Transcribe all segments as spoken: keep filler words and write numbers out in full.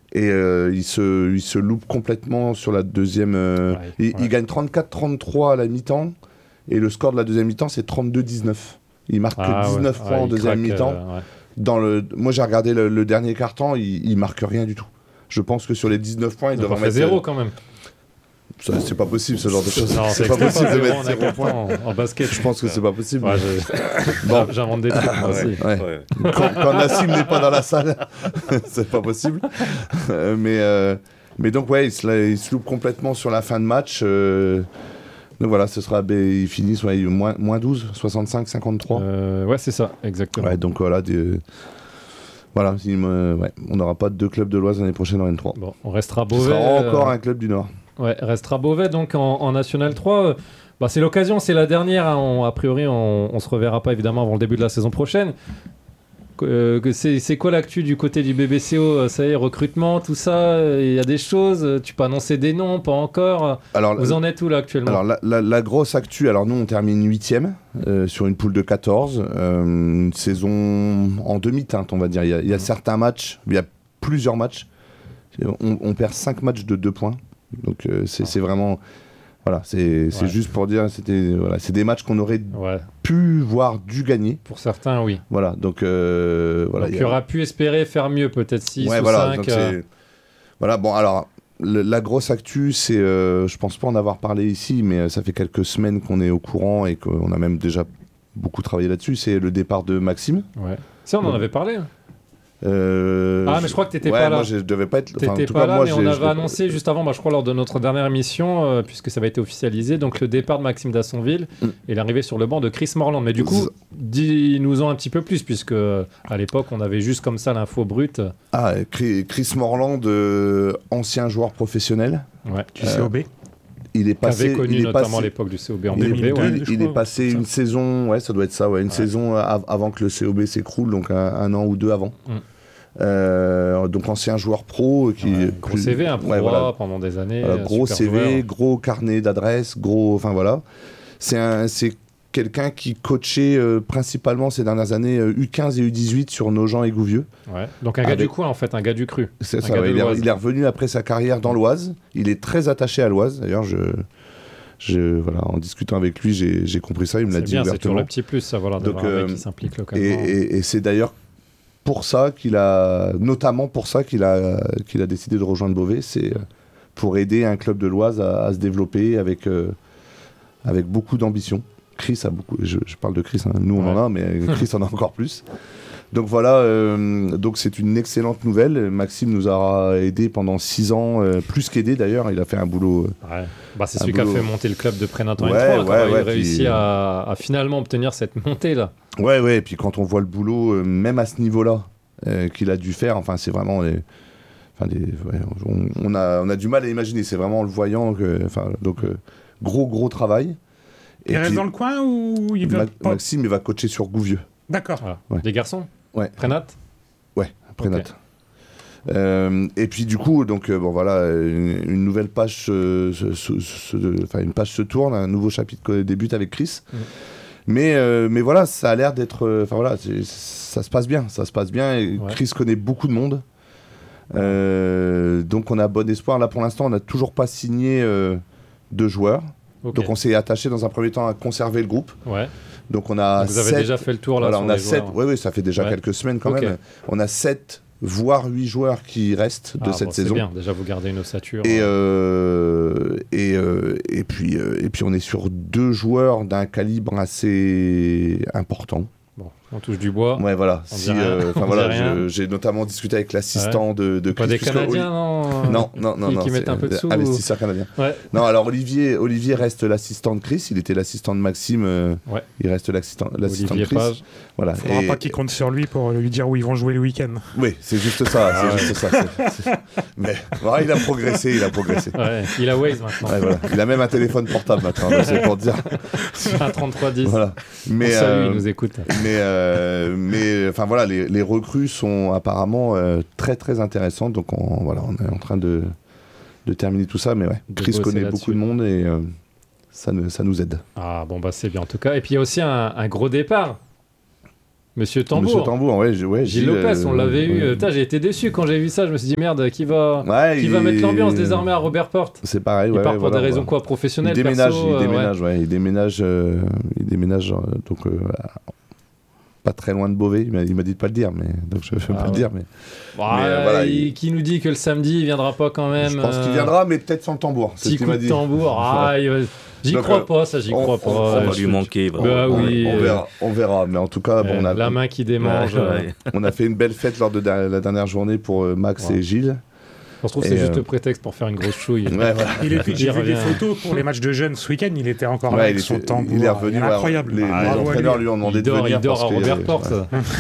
Et euh, il, se, il se loupe complètement sur la deuxième. Euh, ouais, il, ouais. il gagne trente-quatre trente-trois à la mi-temps. Et le score de la deuxième mi-temps, c'est trente-deux dix-neuf. Il marque ah, dix-neuf ouais. points ouais, en deuxième craque, mi-temps. Euh, ouais. Dans le, moi, j'ai regardé le, le dernier quart-temps, il, il marque rien du tout. Je pense que sur les dix-neuf points, il doit en mettre zéro quand même. Ça, c'est pas possible ce genre de choses. Non, c'est, c'est pas possible pas de mettre zéro points en, en basket. Je pense que c'est pas possible. Ouais, je... bon. J'invente des trucs moi aussi. Ouais. Ouais. Quand, quand Nassim n'est pas dans la salle, c'est pas possible. Euh, mais, euh, mais donc ouais, il se, il se loupe complètement sur la fin de match. Euh, donc voilà, ce sera, ils finissent ouais, moins, moins douze, soixante-cinq cinquante-trois. Euh, ouais, c'est ça, exactement. Ouais, donc voilà, des, voilà me, ouais, on n'aura pas deux clubs de l'Oise l'année prochaine en N trois. Bon, on restera Beauvais. Ce sera encore euh... un club du Nord. Ouais, restera Beauvais donc en, en National trois. Bah, c'est l'occasion, c'est la dernière. Hein. On, a priori, on ne se reverra pas évidemment avant le début de la saison prochaine. Euh, c'est, c'est quoi l'actu du côté du B B C O? Ça y est, recrutement, tout ça, il y a des choses. Tu peux annoncer des noms, pas encore. Alors, vous en êtes où là actuellement? Alors la, la, la grosse actu, alors nous on termine huitième euh, sur une poule de quatorze. Euh, une saison en demi-teinte, on va dire. Il y a, il y a mmh. certains matchs, il y a plusieurs matchs. On, on perd cinq matchs de deux points. Donc euh, c'est, c'est vraiment voilà c'est, c'est ouais. juste pour dire c'était voilà c'est des matchs qu'on aurait ouais. pu voire dû gagner pour certains oui voilà donc euh, voilà donc il y aura pu espérer faire mieux peut-être six ouais, ou voilà, cinq euh... voilà bon alors le, la grosse actu c'est euh, je pense pas en avoir parlé ici mais ça fait quelques semaines qu'on est au courant et qu'on a même déjà beaucoup travaillé là-dessus, c'est le départ de Maxime. Ouais ça on en ouais. avait parlé hein. Euh, ah mais je crois que t'étais ouais, pas là. Moi je devais pas être. T'étais en tout pas cas, là, moi, mais on avait annoncé juste avant, bah, je crois lors de notre dernière émission, euh, puisque ça va être officialisé, donc le départ de Maxime Dassonville mm. et l'arrivée sur le banc de Chris Morland. Mais du coup, dis-nous-en un petit peu plus, puisque à l'époque on avait juste comme ça l'info brute. Ah, Chris Morland, euh, ancien joueur professionnel. Ouais. Du euh, C O B. Il est passé, avait connu il est notamment passé, l'époque du C O B en il, B B. Il, ouais, il, il est passé une saison, ouais, ça doit être ça, ouais, une ouais. saison av- avant que le C O B s'écroule, donc un, un an ou deux avant. Mm. Euh, donc ancien joueur pro qui ouais, gros plus, C V un pro ouais, voilà. pendant des années voilà, gros C V joueur. Gros carnet d'adresses gros enfin voilà c'est un c'est quelqu'un qui coachait euh, principalement ces dernières années euh, U quinze et U dix-huit sur Nogent et Gouvieux. Ouais. Donc un gars Avec... du coin en fait, un gars du cru. C'est ça, ouais, il, est, il est revenu après sa carrière dans l'Oise. Il est très attaché à l'Oise. D'ailleurs, je, je, voilà, en discutant avec lui, j'ai, j'ai compris ça. Il me c'est l'a dit bien, ouvertement. C'est toujours le petit plus, ça, voilà, d'avoir Donc, euh, un mec qui s'implique localement. Et, et, et c'est d'ailleurs pour ça qu'il a, notamment pour ça qu'il a, qu'il a décidé de rejoindre Beauvais. C'est pour aider un club de l'Oise à, à se développer avec, euh, avec beaucoup d'ambition. Chris a beaucoup, je, je parle de Chris, hein. Nous on ouais. en a, mais Chris en a encore plus. Donc voilà, euh, donc c'est une excellente nouvelle. Maxime nous a aidé pendant six ans, euh, plus qu'aidé d'ailleurs. Il a fait un boulot. Ouais. Bah, c'est celui boulot... qui a fait monter le club de Prénatan ouais, N trois. Ouais, il ouais, a réussi puis... à, à finalement obtenir cette montée là. Ouais, ouais. Et puis quand on voit le boulot, euh, même à ce niveau-là, euh, qu'il a dû faire, enfin c'est vraiment. Les... Enfin, des... ouais, on, on a, on a du mal à imaginer. C'est vraiment en le voyant que, enfin, donc euh, gros, gros travail. Et il reste dans le coin ou il va Ma- pas... Maxime, il va coacher sur Gouvieux. D'accord. Voilà. Ouais. Des garçons. Ouais. Prénat. Ouais, Prénat. Okay. Euh, et puis du coup, donc euh, bon voilà, une, une nouvelle page, se, se, se, se, enfin une page se tourne, un nouveau chapitre débute avec Chris. Mmh. Mais euh, mais voilà, ça a l'air d'être, enfin voilà, c'est, ça se passe bien, ça se passe bien. Et ouais. Chris connaît beaucoup de monde, euh, donc on a bon espoir. Là pour l'instant, on n'a toujours pas signé euh, de joueurs. Okay. Donc on s'est attaché dans un premier temps à conserver le groupe. Ouais. Donc on a Donc vous avez sept, déjà fait le tour là. Voilà, sur on a les sept. joueurs. Oui, oui, ça fait déjà ouais. quelques semaines quand okay. même. On a sept voire huit joueurs qui restent de ah, cette bon, saison. C'est bien. Déjà vous gardez une ossature. Et euh, et euh, et puis euh, et puis on est sur deux joueurs d'un calibre assez important. Bon, on touche du bois. Ouais, voilà. On si, euh, on voilà, je, j'ai notamment discuté avec l'assistant ouais. de, de Chris. Pas des Canadiens, non Non, non, non. Qui, non qui mettent un peu de sous. Investisseurs canadiens. Ouais. Non, alors Olivier, Olivier reste l'assistant de Chris. Il était l'assistant de Maxime. Euh, ouais. Il reste l'assistant, l'assistant Olivier de Chris. Page. Voilà. Il ne faudra et... pas qu'il compte sur lui pour lui dire où ils vont jouer le week-end. Oui, c'est juste ça. C'est ah, juste ça. C'est, c'est... Mais voilà, il a progressé, il a progressé. Ouais, il a Waze maintenant. Ouais, voilà. Il a même un téléphone portable maintenant. Donc c'est pour dire. Un trente-trois dix. Voilà. Mais salut, euh, il nous écoute. Mais euh, mais enfin voilà, les, les recrues sont apparemment euh, très très intéressantes. Donc on, voilà, on est en train de de terminer tout ça. Mais ouais, Chris connaît là-dessus. Beaucoup de monde et euh, ça, ne, ça nous aide. Ah bon bah c'est bien en tout cas. Et puis il y a aussi un, un gros départ. Monsieur Tambour. Monsieur Tambour, ouais, j- ouais Gilles Lopez, on l'avait eu. ouais. Putain, j'ai été déçu quand j'ai vu ça. Je me suis dit merde, qui va, Ouais, qui il va mettre est- l'ambiance désormais à Robert Porte. C'est pareil, Il ouais, part ouais, pour voilà, des raisons ouais. quoi, Il professionnelles, déménage, perso, il euh, déménage, ouais. il déménage, euh, il déménage, euh, donc euh, à- pas très loin de Beauvais. Il m'a, il m'a dit de pas le dire, mais donc je vais Ah pas ouais. le dire, mais Ouais, Mais, euh, voilà, il- il- qui nous dit que le samedi il viendra pas quand même. je pense qu'il euh, viendra, mais peut-être sans tambour. C'est ce Petit qu'il coup m'a de dit. tambour. Ah, il va- j'y Donc, crois euh, pas, ça, j'y on- crois on- pas. on Ça Ouais, va je- lui manquer. il va- Bah on, oui, on euh, verra, on verra. Mais en tout cas, bon, euh, on a, la main qui démange. Ouais, euh, ouais. on a fait une belle fête lors de da- la dernière journée pour euh, Max Ouais. et Gilles. On se trouve que Et, c'est juste euh, le prétexte pour faire une grosse chouille. Ouais, voilà. Il était, J'y j'ai vu des reviens. photos pour les matchs de jeunes ce week-end, il était encore là Ouais, avec il, son était- tambour. il est revenu. Il est ouais, incroyable. Les, les Ah, bravo à entraîneurs lui. lui ont demandé Il dort, de venir. il dort parce à qu'il y Robert avait- Porte.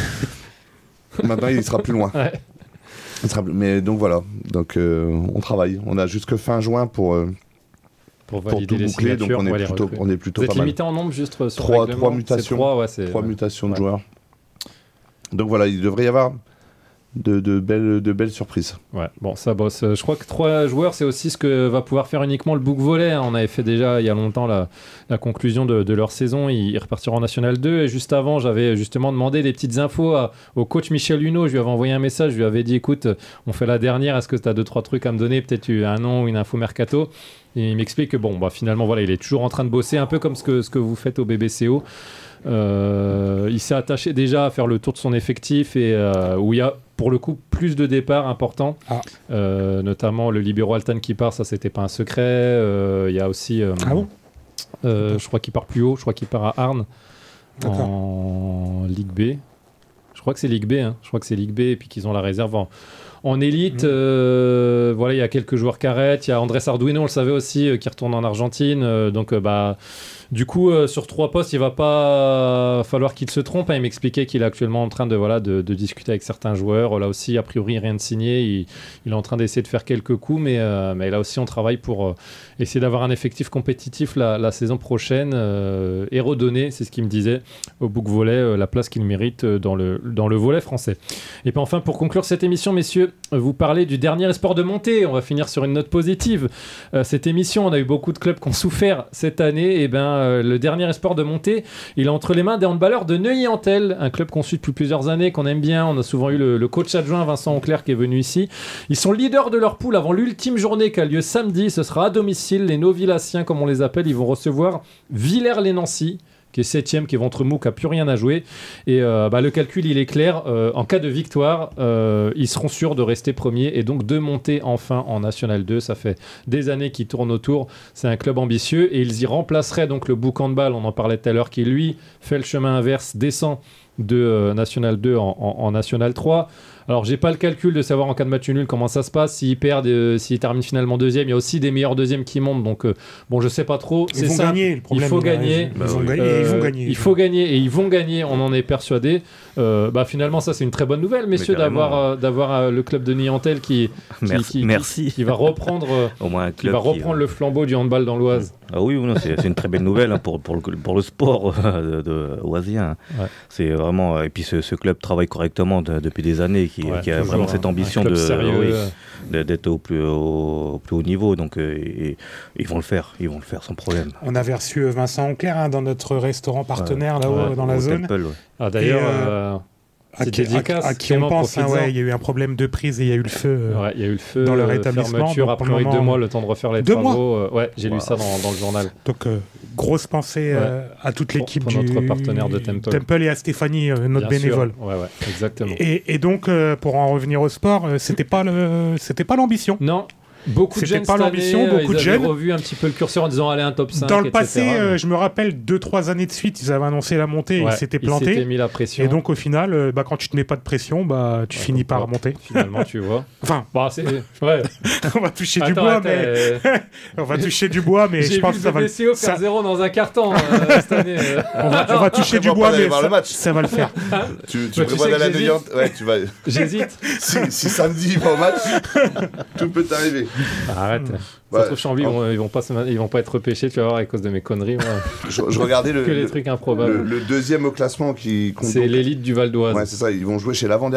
ouais. Maintenant, il sera plus loin. Ouais. Il sera plus- Mais donc voilà. Donc euh, on travaille. On a jusque fin juin pour euh, Pour pour valider tout les boucler. Donc signatures, on ouais, est les plutôt, recrues. on est plutôt Vous êtes pas mal. limité en nombre juste sur le Trois- règlement trois C'est mutations. trois, ouais, c'est- Trois mutations de Ouais. joueurs. Donc voilà, il devrait y avoir de, de belles, de belles surprises. Ouais, bon, ça bosse. Euh, Je crois que trois joueurs, c'est aussi ce que va pouvoir faire uniquement le Bouc Volley. hein. On avait fait déjà il y a longtemps la, la conclusion de, de leur saison. Ils, ils repartiront en National deux. Et juste avant, j'avais justement demandé des petites infos à- au coach Michel Luneau. Je lui avais envoyé un message. Je lui avais dit écoute, on fait la dernière. Est-ce que tu as deux, trois trucs à me donner? Peut-être un nom ou une info mercato. Et il m'explique que bon, bah, finalement, voilà, il est toujours en train de bosser, un peu comme ce que, ce que vous faites au B B C O. Euh, il s'est attaché déjà à faire le tour de son effectif et euh, où il y a pour le coup plus de départs importants, Ah. Euh, notamment le libéro Altan qui part, ça c'était pas un secret. Euh, Il y a aussi, euh, Ah bon euh, je crois qu'il part plus haut, je crois qu'il part à Arnes D'accord. en Ligue B. Je crois que c'est Ligue B, hein. je crois que c'est Ligue B et puis qu'ils ont la réserve en, en élite. Mhm. euh, voilà, il y a quelques joueurs qui arrêtent. Il y a Andrés Arduino, on le savait aussi, euh, qui retourne en Argentine. euh, donc euh, bah du coup, euh, sur trois postes, il va pas falloir qu'il se trompe. hein. Il m'expliquait qu'il est actuellement en train de, voilà, de, de discuter avec certains joueurs. Là aussi, a priori, rien de signé. Il, il est en train d'essayer de faire quelques coups, mais, euh, mais là aussi, on travaille pour euh, essayer d'avoir un effectif compétitif la, la saison prochaine euh, et redonner, c'est ce qu'il me disait, au Bouc Volley euh, la place qu'il mérite euh, dans le, dans le volley français. Et puis enfin, pour conclure cette émission, messieurs, euh, vous parlez du dernier espoir de montée. On va finir sur une note positive. Euh, cette émission, on a eu beaucoup de clubs qui ont souffert cette année. Et ben, euh, le dernier espoir de montée, il est entre les mains des handballeurs de Neuilly-en-Thelle, un club qu'on suit depuis plusieurs années, qu'on aime bien. On a souvent eu le, le coach adjoint Vincent Auclair qui est venu ici. Ils sont leaders de leur poule avant l'ultime journée qui a lieu samedi. Ce sera à domicile. Les Novillaciens, comme on les appelle, ils vont recevoir Villers-les-Nancy, qui est septième, qui est ventre mou, qui n'a plus rien à jouer. Et euh, bah, le calcul, il est clair. Euh, en cas de victoire, euh, ils seront sûrs de rester premiers et donc de monter enfin en National deux. Ça fait des années qu'ils tournent autour. C'est un club ambitieux et ils y remplaceraient donc le Bouc Handball, on en parlait tout à l'heure, qui lui fait le chemin inverse, descend de euh, National deux en, en- en National trois. Alors, j'ai pas le calcul de savoir en cas de match nul comment ça se passe. S'ils perdent, euh, s'ils terminent finalement deuxième, il y a aussi des meilleurs deuxièmes qui montent. Donc, euh, bon, je sais pas trop. Ils C'est vont simple. gagner, le problème. Il faut il a gagner. raison. Ils Bah vont oui. gagner, ils vont Euh, gagner. il faut gagner et ils vont gagner, on en est persuadé. Euh, bah, finalement, ça, c'est une très bonne nouvelle, messieurs, carrément. d'avoir, euh, d'avoir euh, le club de Neuilly-en-Thelle qui, qui, Merci. qui- Merci. qui va reprendre, euh, Au moins un qui club va qui, reprendre euh, le flambeau du handball dans l'Oise. Ah oui, oui, non, c'est c'est une très belle nouvelle hein, pour, pour, le, pour le sport euh, de, de oisien. Ouais. C'est vraiment. Et puis ce, ce club travaille correctement de- depuis des années, qui, Ouais, qui a toujours, vraiment hein. cette ambition Un club de sérieux, oui, euh, de- d'être au plus, au, au plus haut niveau. Donc euh, et- et ils vont le faire, ils vont le faire sans problème. On avait reçu Vincent Auclair hein, dans notre restaurant partenaire là-haut Ouais. dans la Au zone. Temple, ouais. Ah, d'ailleurs, Et, euh, euh, À c'est qui, dédicace, à- à qui on Clément, pense, hein, profites-en. ouais, il y a eu un problème de prise et il y a eu le feu. euh, ouais, il y a eu le feu, dans leur euh, établissement, fermeture, donc a pour le priori moment- deux mois, le temps de refaire les Deux travaux. euh, ouais, j'ai lu Wow. ça dans, dans le journal. Donc, euh, grosse pensée euh, à toute Pour- l'équipe pour du notre partenaire de Temple. et à Stéphanie, euh, notre Bien sûr. bénévole. Ouais, ouais, exactement. Et, et donc, euh, pour en revenir au sport, euh, c'était pas le, c'était pas l'ambition. Non, beaucoup de C'était jeunes pas cette l'ambition, année, euh, beaucoup de ils avaient jeunes. revu un petit peu le curseur en disant allez un top cinq, Dans le et cetera. passé, euh, je me rappelle deux trois années de suite, ils avaient annoncé la montée, et Ouais, ils s'étaient Ils s'étaient plantés. mis la pression. Et donc, au final, euh, bah, quand tu te mets pas de pression, bah, tu Ouais, finis comme par quoi. remonter. Finalement, tu vois. Enfin, Bah, c'est... Ouais. on va toucher du Attends, bois, attends, mais euh, on va toucher du bois, mais j'ai je pense vu que ça le va. B le- B C O ça- faire zéro dans un carton euh, cette année. euh. On va, on va toucher du Prévois bois, pas d'aller mais voir ça, le match. ça va le faire. Tu, tu Bah, tu prévois sais d'aller à que Neuilly-en- Ouais, tu vas. J'hésite. Si, si samedi il va au match, tout peut t'arriver. Arrête. Ça Ouais. se trouve, Chambly, ils vont, ils vont pas se- ils vont pas être repêchés, tu vas voir, à cause de mes conneries. moi. Je, je regardais le, que les le, trucs le, improbables. le deuxième au classement qui compte. C'est donc- l'élite du Val d'Oise. Ouais, c'est ça. Ils vont jouer chez l'avant-dernier.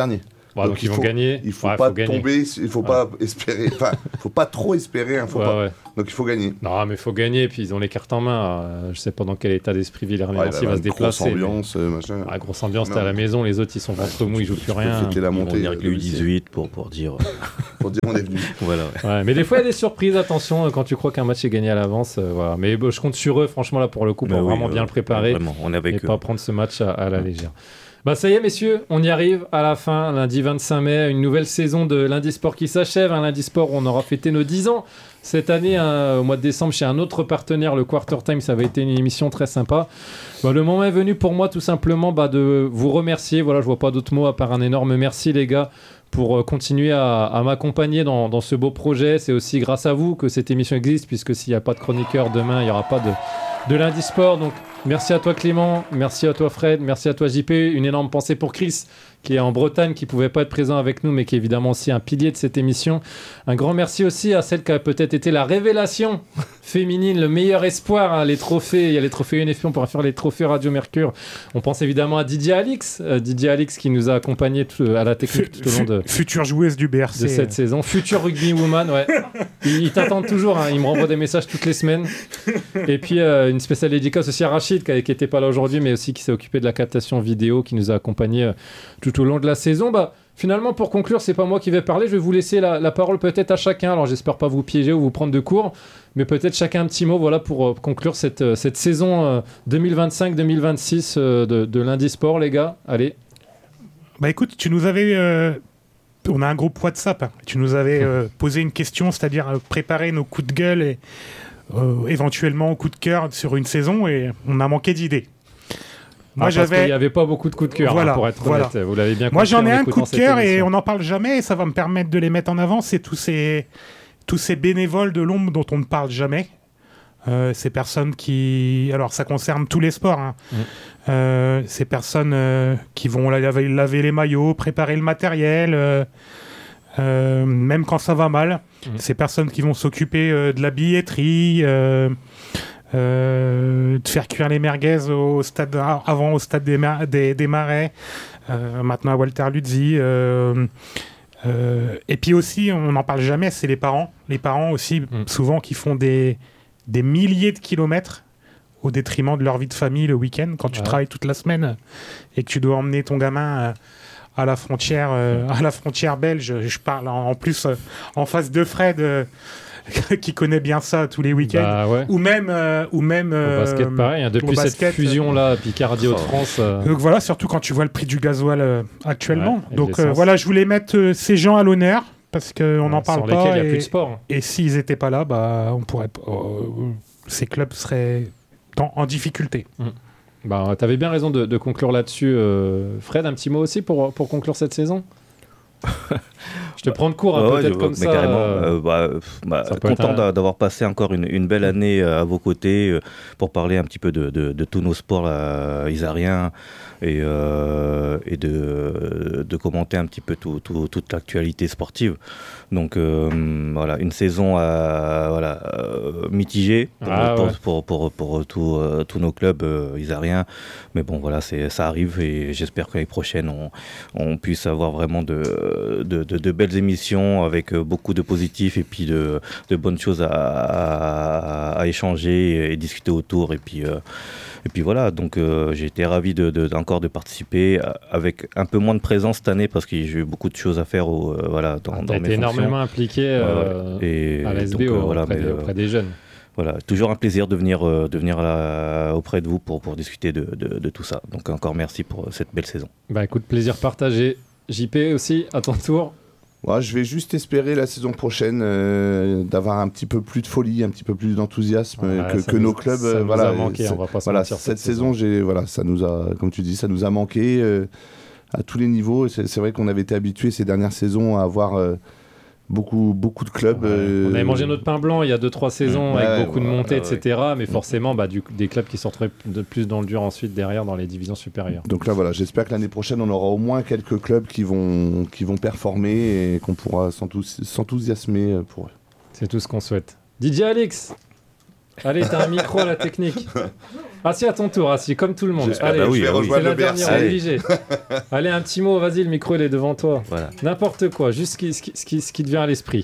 Ouais, donc, donc ils vont faut, gagner. Il faut ouais, pas faut tomber, il faut ouais. pas espérer, enfin, faut pas trop espérer, hein, faut ouais, pas. Ouais. Donc il faut gagner. Non, mais il faut gagner, et puis ils ont les cartes en main. Euh, je sais pas dans quel état d'esprit Villarreal ouais, va se déplacer. Grosse ambiance, mais... machin. Ah, grosse ambiance, t'es à la maison, les autres ils sont ventre mou, ils jouent plus rien. Fêter la montée. Ils vont venir avec le U dix-huit pour, pour dire. pour dire on est venu. Voilà. Ouais. Ouais, mais des fois il y a des surprises, attention, quand tu crois qu'un match est gagné à l'avance. Euh, voilà. Mais bah, je compte sur eux, franchement, là pour le coup, pour bah, vraiment oui, bien euh, le préparer. Vraiment, on est avec et eux. pas prendre ce match à, à la légère. Bah ça y est messieurs, on y arrive à la fin, lundi vingt-cinq mai, une nouvelle saison de Lundi Sport qui s'achève, un Lundi Sport où on aura fêté nos dix ans cette année, hein, au mois de décembre, chez un autre partenaire, le Quarter Time. Ça avait été une émission très sympa. Bah, le moment est venu pour moi tout simplement bah, de vous remercier, voilà, je vois pas d'autres mots à part un énorme merci les gars, pour euh, continuer à, à m'accompagner dans, dans ce beau projet. C'est aussi grâce à vous que cette émission existe, puisque s'il n'y a pas de chroniqueur demain, il n'y aura pas de, de Lundi Sport. Donc merci à toi Clément, merci à toi Fred, merci à toi J P, une énorme pensée pour Chris qui est en Bretagne, qui ne pouvait pas être présent avec nous, mais qui est évidemment aussi un pilier de cette émission. Un grand merci aussi à celle qui a peut-être été la révélation féminine, le meilleur espoir, hein, les trophées. Il y a les trophées U N F P, on pourra faire les trophées Radio Mercure. On pense évidemment à Didier Alix, euh, Didier Alix qui nous a accompagnés tout, à la technique tout au long de... Future joueuse du B R C. De cette euh... saison. Future rugby woman, ouais. Ils, ils t'attendent toujours, hein, ils me renvoient des messages toutes les semaines. Et puis euh, une spéciale dédicace aussi à Rachid, qui n'était pas là aujourd'hui, mais aussi qui s'est occupé de la captation vidéo, qui nous a accompagnés euh, tout au long de la saison. Bah, finalement, pour conclure, c'est pas moi qui vais parler. Je vais vous laisser la, la parole peut-être à chacun. Alors, j'espère pas vous piéger ou vous prendre de court, mais peut-être chacun un petit mot, voilà, pour euh, conclure cette, euh, cette saison euh, deux mille vingt-cinq deux mille vingt-six euh, de, de Lundi Sport, les gars. Allez. Bah écoute, tu nous avais... Euh... On a un groupe WhatsApp. Hein. Tu nous avais euh, posé une question, c'est-à-dire euh, préparer nos coups de gueule et euh, éventuellement coups de cœur sur une saison, et on a manqué d'idées. Moi, ah, j'avais... Parce qu'il n'y avait pas beaucoup de coups de cœur, voilà, hein, pour être voilà. honnête. Vous l'avez bien compris. Moi, j'en ai un coup de cœur et on n'en parle jamais. Et ça va me permettre de les mettre en avant. C'est tous ces, tous ces bénévoles de l'ombre dont on ne parle jamais. Euh, ces personnes qui... Alors, ça concerne tous les sports. Hein. Mmh. Euh, ces personnes euh, qui vont laver, laver les maillots, préparer le matériel, euh, euh, même quand ça va mal. Mmh. Ces personnes qui vont s'occuper euh, de la billetterie... Euh, Euh, de faire cuire les merguez au stade, avant au stade des, mar- des, des Marais, euh, maintenant à Walter Luzzi. Euh, euh, et puis aussi, on n'en parle jamais, c'est les parents. Les parents aussi, mmh. souvent, qui font des, des milliers de kilomètres au détriment de leur vie de famille le week-end, quand tu ouais. travailles toute la semaine et que tu dois emmener ton gamin à la frontière, euh, à la frontière belge. Je parle en, en plus euh, en face de Fred. Euh, qui connaît bien ça tous les week-ends, bah ouais. ou même, euh, ou même euh, au basket pareil, hein, depuis cette basket, fusion là, Picardie euh, Hauts-de-France. Euh... Donc voilà, surtout quand tu vois le prix du gasoil euh, actuellement. Ouais, donc euh, voilà, je voulais mettre euh, ces gens à l'honneur parce qu'on n'en ouais, parle pas. Sans lesquels il et, n'y a plus de sport. Et s'ils n'étaient pas là, bah on pourrait, euh, ces clubs seraient dans, en difficulté. Mmh. Bah, t'avais bien raison de, de conclure là-dessus, euh, Fred. Un petit mot aussi pour pour conclure cette saison. Je te prends de court, hein, ouais, peut-être ouais, comme mais ça. Carrément, euh, bah, bah, content un... d'avoir passé encore une, une belle année euh, à vos côtés euh, pour parler un petit peu de, de, de tous nos sports là, isariens et, euh, et de, de commenter un petit peu tout, tout, toute l'actualité sportive. Donc euh, voilà, une saison à, voilà, euh, mitigée pour, ah, pour, ouais. pour, pour, pour, pour tout, euh, tous nos clubs euh, isariens. Mais bon, voilà, c'est, ça arrive et j'espère que l'année prochaine, on, on puisse avoir vraiment de, de, de, de belles émissions avec beaucoup de positifs et puis de, de bonnes choses à, à, à échanger et discuter autour. Et puis, euh, et puis voilà, donc euh, j'ai été ravi de, de, encore de participer avec un peu moins de présence cette année parce que j'ai eu beaucoup de choses à faire au, euh, voilà, dans, ah, dans mes fonctions. T'as été énormément impliqué euh, ouais, à l'A S B donc, euh, voilà, auprès, mais, de, auprès des jeunes. Voilà, toujours un plaisir de venir, euh, de venir là, auprès de vous pour, pour discuter de, de, de tout ça. Donc encore merci pour cette belle saison. Bah écoute, plaisir partagé. J P aussi, à ton tour. Ouais, je vais juste espérer la saison prochaine euh, d'avoir un petit peu plus de folie, un petit peu plus d'enthousiasme ouais, que, que nous, nos clubs. Ça euh, nous voilà, a manqué, on va pas se voilà, mentir. Cette, cette saison, j'ai, voilà, ça nous a, comme tu dis, ça nous a manqué euh, à tous les niveaux. C'est, c'est vrai qu'on avait été habitués ces dernières saisons à avoir euh, beaucoup, beaucoup de clubs. Ouais, euh, on avait mangé notre pain blanc il y a deux trois saisons ouais, avec beaucoup ouais, de montées, ouais, et cetera. Mais ouais. forcément, bah, du, des clubs qui se retrouvaient de plus dans le dur ensuite derrière dans les divisions supérieures. Donc là, voilà, j'espère que l'année prochaine, on aura au moins quelques clubs qui vont, qui vont performer et qu'on pourra s'enthousi- s'enthousiasmer pour eux. C'est tout ce qu'on souhaite. Didier Alix. Allez, t'as un micro à la technique. Ah si, à ton tour, ah si, comme tout le monde. J'espère. Allez, Bah oui, c'est oui. la dernière, on est obligé. Allez, un petit mot, vas-y, le micro, il est devant toi. Voilà. N'importe quoi, juste ce qui, ce qui, ce qui, ce qui te vient à l'esprit.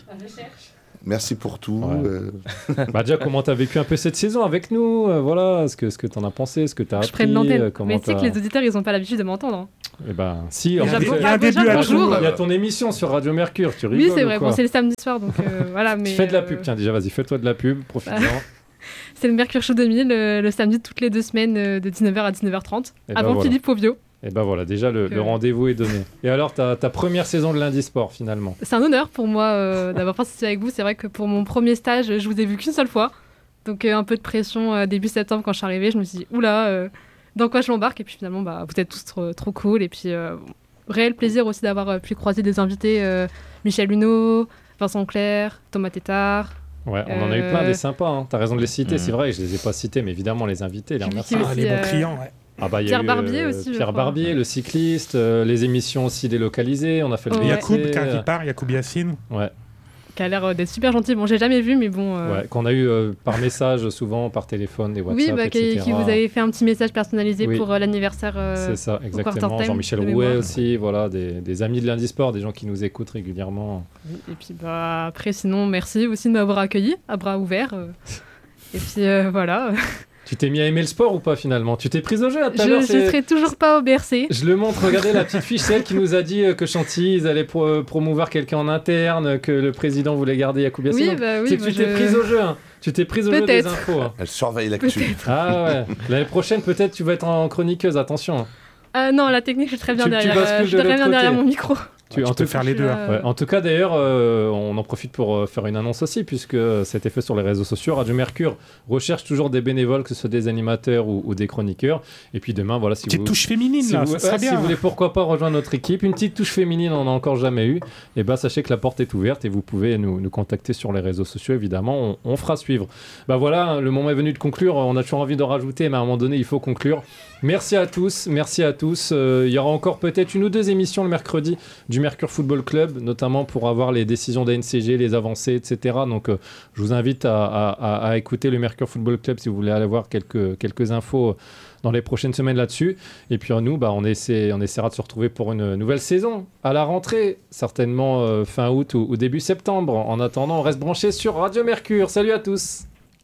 Merci pour tout. Ouais. Euh... Bah déjà, comment t'as vécu un peu cette saison avec nous euh, voilà, ce que, ce que t'en as pensé, ce que t'as appris. Je prenne l'antenne. euh, comment Mais tu sais t'as- que les auditeurs, ils ont pas l'habitude de m'entendre. hein. Eh ben, si, Il y en a un fait, dé- Déjà, il y a un déjà, début à bonjour. tout. il y a ton émission sur Radio Mercure, tu rigoles Oui, c'est ou vrai. quoi Bon, c'est le samedi soir, donc euh, voilà. Mais Tu fais de la euh, pub, tiens, déjà, vas-y, fais-toi de la pub, profite-en. C'est le Mercure Show deux mille, le, le samedi toutes les deux semaines euh, de dix-neuf heures à dix-neuf heures trente, Eh ben avant voilà. Philippe Povio. Et ben voilà, déjà, le, Donc, le euh, rendez-vous est donné. Et alors, ta, ta première saison de Lundi Sport, finalement. C'est un honneur pour moi euh, d'avoir participé avec vous. C'est vrai que pour mon premier stage, je vous ai vu qu'une seule fois. Donc euh, un peu de pression euh, début septembre quand je suis arrivée. Je me suis dit, oula, euh, dans quoi je m'embarque. Et puis finalement, bah, vous êtes tous trop, trop cool. Et puis, euh, réel plaisir aussi d'avoir euh, pu croiser des invités. euh, Michel Huneau, Vincent Clerc, Thomas Tétard. Ouais, on en a eu Euh, plein des sympas, hein. T'as raison de les citer, Mhm. c'est vrai, je les ai pas cités, mais évidemment, les invités, les Puis remercie. Vicky Ah, aussi, les bons euh, clients, ouais. Ah bah, il y a Pierre eu, Barbier euh, aussi, je Pierre crois. Barbier, le cycliste, euh, les émissions aussi délocalisées, on a fait le Ouais. B R C, Yacoub, euh, quand il part, Yacoub Yassine. Ouais, Qui a l'air euh, d'être super gentil. Bon, j'ai jamais vu, mais bon. euh, ouais, qu'on a eu euh, par message souvent, par téléphone, des WhatsApp, oui, bah, qui, et cetera. qui vous avez fait un petit message personnalisé Oui. pour euh, l'anniversaire. euh, C'est ça, exactement. quarter-time Jean-Michel de Rouet mémoire. aussi, voilà, des, des amis de Lundi Sport, des gens qui nous écoutent régulièrement. Et puis bah, après, sinon, merci aussi de m'avoir accueilli à bras ouverts. euh. Et puis euh, voilà. Tu t'es mis à aimer le sport ou pas finalement? Tu t'es prise au jeu là, tout à Je l'heure, ne c'est- serai toujours pas au B R C. Je le montre, regardez la petite fiche, c'est elle qui nous a dit euh, que Chantilly, ils allaient pro- euh, promouvoir quelqu'un en interne, que le président voulait garder Yacoub Yassine. Oui, bah oui. c'est que moi, tu t'es je- prise au jeu, hein. Tu t'es prise au jeu des Peut-être. infos. hein. Elle surveille l'actu. Ah ouais, l'année prochaine peut-être tu vas être en chroniqueuse, attention. Ah non, la technique, je suis très bien Tu- tu derrière. bascules euh, je de suis très l'autre bien derrière côté. mon micro. Tu, Tu en, peux tout, faire les deux. hein. Euh, ouais, en tout cas d'ailleurs, euh, on en profite pour euh, faire une annonce aussi, puisque c'était fait sur les réseaux sociaux. Radio Mercure recherche toujours des bénévoles, que ce soit des animateurs ou, ou des chroniqueurs. Et puis demain, voilà, si Petite vous... touche féminine, Si là, vous, ça serait ouais, si bien. vous voulez pourquoi pas rejoindre notre équipe, une petite touche féminine, on n'en a encore jamais eu, et ben sachez que la porte est ouverte et vous pouvez nous, nous contacter sur les réseaux sociaux, évidemment, on, on fera suivre. Bah voilà, le moment est venu de conclure, on a toujours envie de rajouter, mais à un moment donné, il faut conclure. Merci à tous, merci à tous. Euh, il y aura encore peut-être une ou deux émissions le mercredi du Mercure Football Club, notamment pour avoir les décisions d'A N C G, les avancées, et cetera. Donc euh, je vous invite à, à- à- à écouter le Mercure Football Club si vous voulez aller voir quelques, quelques infos dans les prochaines semaines là-dessus. Et puis euh, nous, bah, on, essaie, on essaiera de se retrouver pour une nouvelle saison à la rentrée, certainement euh, fin août ou, ou début septembre. En attendant, on reste branché sur Radio Mercure. Salut à tous.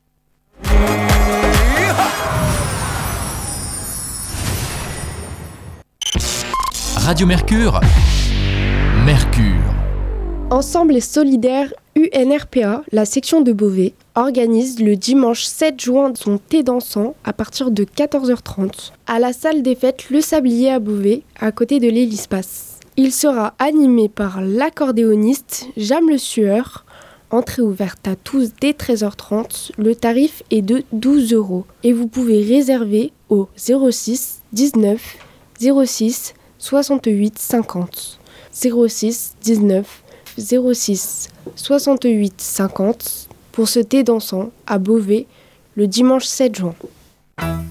Radio Mercure. Mercure. Ensemble et solidaire U N R P A, la section de Beauvais, organise le dimanche sept juin son thé dansant à partir de quatorze heures trente à la salle des fêtes Le Sablier à Beauvais, à côté de l'Hélispace. Il sera animé par l'accordéoniste Jam Le Sueur. Entrée ouverte à tous dès treize heures trente. Le tarif est de douze euros et vous pouvez réserver au zéro six dix-neuf zéro six soixante-huit cinquante. zéro six dix-neuf zéro six soixante-huit cinquante pour ce thé dansant à Beauvais le dimanche sept juin.